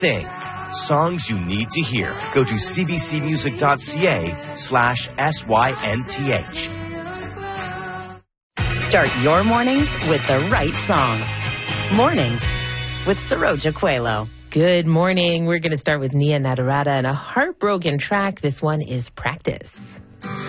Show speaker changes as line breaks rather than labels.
thing. Songs you need to hear. Go to cbcmusic.ca/SYNTH.
Start your mornings with the right song. Mornings with Saroja Coelho.
Good morning. We're going to start with Nia Nadarata and a heartbroken track. This one is Practice.